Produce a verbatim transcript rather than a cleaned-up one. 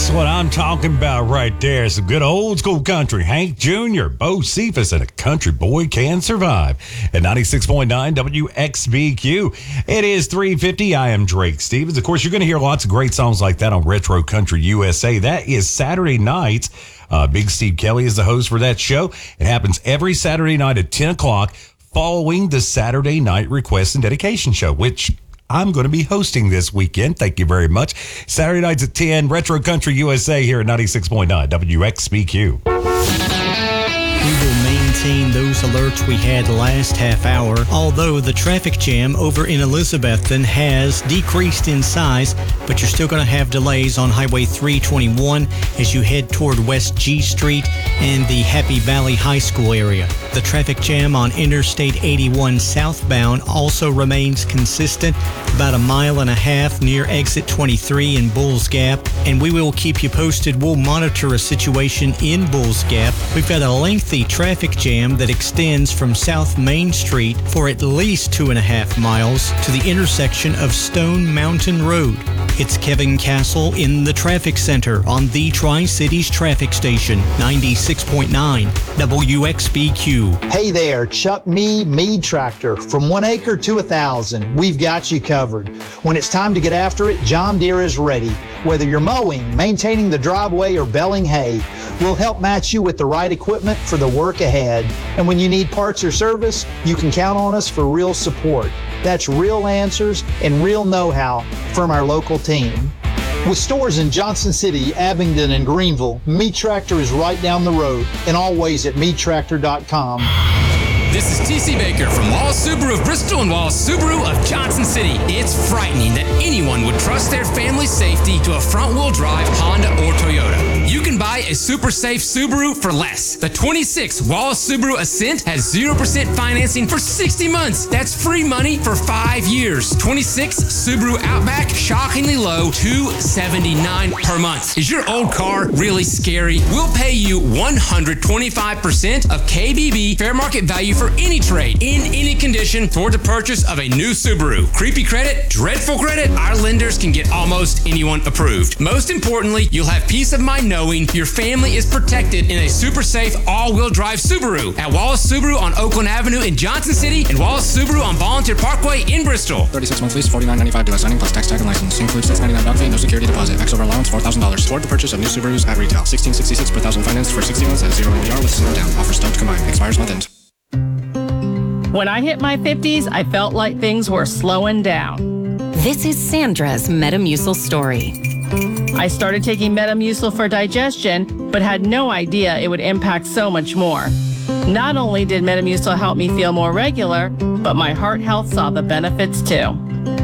That's what I'm talking about right there. Some good old school country. Hank Junior, Bo Cephas, and A Country Boy Can Survive at ninety-six point nine W X B Q. It is three fifty. I am Drake Stevens. Of course, you're going to hear lots of great songs like that on Retro Country U S A. That is Saturday nights. Uh, Big Steve Kelly is the host for that show. It happens every Saturday night at ten o'clock following the Saturday Night Request and Dedication Show, which I'm going to be hosting this weekend. Thank you very much. Saturday nights at ten, Retro Country U S A here at ninety-six point nine W X B Q. We will maintain those alerts we had last half hour, although the traffic jam over in Elizabethton has decreased in size, but you're still going to have delays on Highway three twenty-one as you head toward West G Street and the Happy Valley High School area. The traffic jam on Interstate eighty-one southbound also remains consistent, about a mile and a half near exit twenty-three in Bulls Gap, and we will keep you posted. We'll monitor a situation in Bulls Gap. We've got a lengthy traffic jam that extends from South Main Street for at least two and a half miles to the intersection of Stone Mountain Road. It's Kevin Castle in the traffic center on the Tri-Cities traffic station, ninety-six point nine W X B Q. Hey there, Chuck Mead, Mead Tractor. From one acre to a thousand, we've got you covered. When it's time to get after it, John Deere is ready. Whether you're mowing, maintaining the driveway, or baling hay, we'll help match you with the right equipment for the work ahead. And when you need parts or service, you can count on us for real support. That's real answers and real know-how from our local team. With stores in Johnson City, Abingdon, and Greenville, Mead Tractor is right down the road and always at mead tractor dot com. This is T C Baker from Wallace Subaru of Bristol and Wallace Subaru of Johnson City. It's frightening that anyone would trust their family's safety to a front-wheel drive Honda or Toyota. You can buy a super safe Subaru for less. The twenty-six Wallace Subaru Ascent has zero percent financing for sixty months. That's free money for five years. twenty-six Subaru Outback, shockingly low, two seventy-nine per month. Is your old car really scary? We'll pay you one hundred twenty-five percent of K B B fair market value for any trade, in any condition, toward the purchase of a new Subaru. Creepy credit, dreadful credit, our lenders can get almost anyone approved. Most importantly, you'll have peace of mind knowing your family is protected in a super safe all-wheel drive Subaru. At Wallace Subaru on Oakland Avenue in Johnson City and Wallace Subaru on Volunteer Parkway in Bristol. thirty-six month lease, forty-nine ninety-five due at signing plus tax tag and license. Includes six ninety-nine down fee, no security deposit. Max over allowance four thousand dollars. Toward the purchase of new Subarus at retail. sixteen sixty-six per thousand financed for sixty months at zero A P R with zero down. Offers start to combine. Expires month end. When I hit my fifties, I felt like things were slowing down. This is Sandra's Metamucil story. I started taking Metamucil for digestion, but had no idea it would impact so much more. Not only did Metamucil help me feel more regular, but my heart health saw the benefits too.